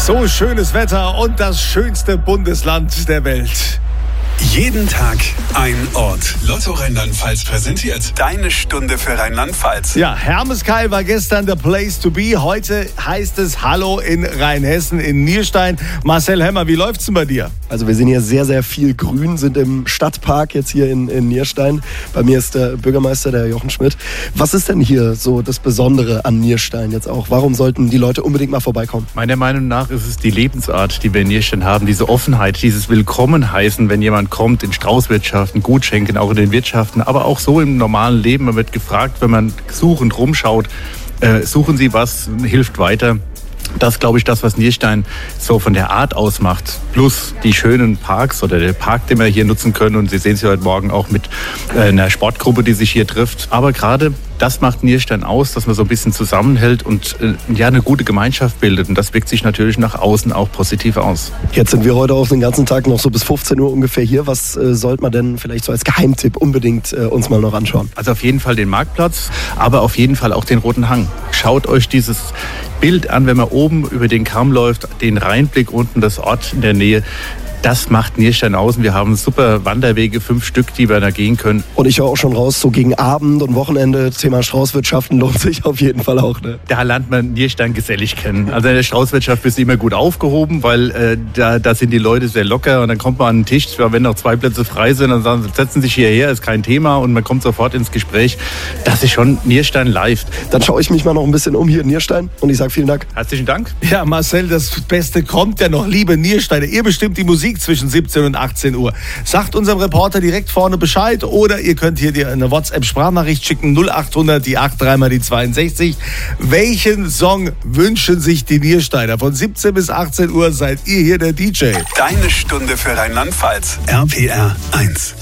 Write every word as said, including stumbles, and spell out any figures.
So schönes Wetter und das schönste Bundesland der Welt. Jeden Tag ein Ort. Lotto Rheinland-Pfalz präsentiert deine Stunde für Rheinland-Pfalz. Ja, Hermeskeil war gestern the place to be. Heute heißt es Hallo in Rheinhessen, in Nierstein. Marcel Hemmer, wie läuft's denn bei dir? Also wir sehen hier sehr, sehr viel Grün, sind im Stadtpark jetzt hier in, in Nierstein. Bei mir ist der Bürgermeister, der Jochen Schmidt. Was ist denn hier so das Besondere an Nierstein jetzt auch? Warum sollten die Leute unbedingt mal vorbeikommen? Meiner Meinung nach ist es die Lebensart, die wir in Nierstein haben. Diese Offenheit, dieses Willkommenheißen, wenn jemand kommt in Straußwirtschaften, Gutschenken, auch in den Wirtschaften, aber auch so im normalen Leben. Man wird gefragt, wenn man suchend rumschaut, äh, suchen Sie was, hilft weiter. Das glaube ich, das, was Nierstein so von der Art ausmacht. Plus die schönen Parks oder der Park, den wir hier nutzen können. Und Sie sehen es ja heute Morgen auch mit äh, einer Sportgruppe, die sich hier trifft. Aber gerade das macht Nierstein aus, dass man so ein bisschen zusammenhält und äh, ja eine gute Gemeinschaft bildet. Und das wirkt sich natürlich nach außen auch positiv aus. Jetzt sind wir heute auch den ganzen Tag noch so bis fünfzehn Uhr ungefähr hier. Was äh, sollte man denn vielleicht so als Geheimtipp unbedingt äh, uns mal noch anschauen? Also auf jeden Fall den Marktplatz, aber auf jeden Fall auch den Roten Hang. Schaut euch dieses Bild an, wenn man oben über den Kamm läuft, den Rheinblick unten, das Ort in der Nähe. Das macht Nierstein aus. Wir haben super Wanderwege, fünf Stück, die wir da gehen können. Und ich höre auch schon raus, so gegen Abend und Wochenende, Thema Straußwirtschaften lohnt sich auf jeden Fall auch. Ne? Da lernt man Nierstein gesellig kennen. Also in der Straußwirtschaft bist du immer gut aufgehoben, weil äh, da, da sind die Leute sehr locker und dann kommt man an den Tisch, wenn noch zwei Plätze frei sind, dann sagen, setzen sich hierher, ist kein Thema und man kommt sofort ins Gespräch. Das ist schon Nierstein live. Dann schaue ich mich mal noch ein bisschen um hier in Nierstein und ich sage vielen Dank. Herzlichen Dank. Ja, Marcel, das Beste kommt ja noch, liebe Niersteiner. Ihr bestimmt die Musik zwischen siebzehn und achtzehn Uhr. Sagt unserem Reporter direkt vorne Bescheid oder ihr könnt hier dir eine WhatsApp-Sprachnachricht schicken, null acht hundert, die acht, dreimal die zweiundsechzig. Welchen Song wünschen sich die Niersteiner? Von siebzehn bis achtzehn Uhr seid ihr hier der D J. Deine Stunde für Rheinland-Pfalz. R P R eins.